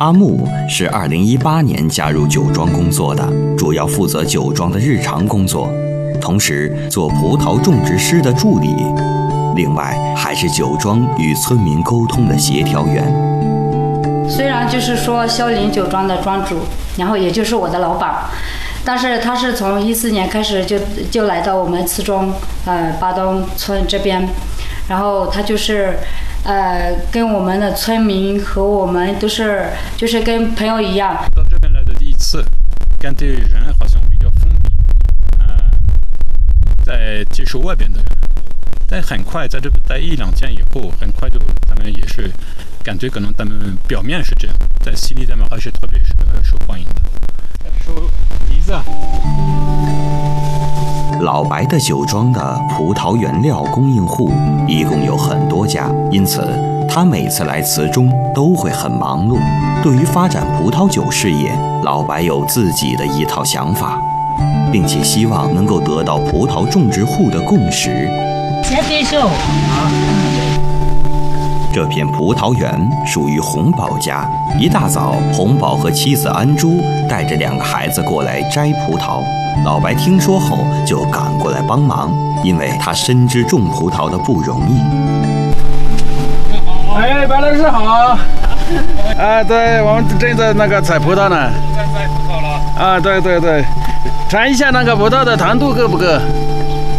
阿木是2018年加入酒庄工作的，主要负责酒庄的日常工作，同时做葡萄种植师的助理，另外还是酒庄与村民沟通的协调员。 虽然就是说肖林酒庄的庄主，然后也就是我的老板，但是他是从14年开始就来到我们慈中巴东村这边，然后他就是跟我们的村民和我们都是就是跟朋友一样。 到这边来的第一次，感觉人好像比较封闭，在接受外边的人，但很快在这边待1-2天以后，很快就他们也是感觉可能他们表面是这样，在心里他们还是特别受欢迎的。收梨子。 老白的酒庄的葡萄原料供应户一共有很多家，因此他每次来慈中都会很忙碌。对于发展葡萄酒事业，老白有自己的一套想法，并且希望能够得到葡萄种植户的共识。 先对手这片葡萄园属于洪宝家。一大早，洪宝和妻子安珠带着2个孩子过来摘葡萄。老白听说后就赶过来帮忙，因为他深知种葡萄的不容易。 哎，白老师好！对，我们正在那个采葡萄呢。 在采葡萄了。 对，尝一下那个葡萄的糖度够不够？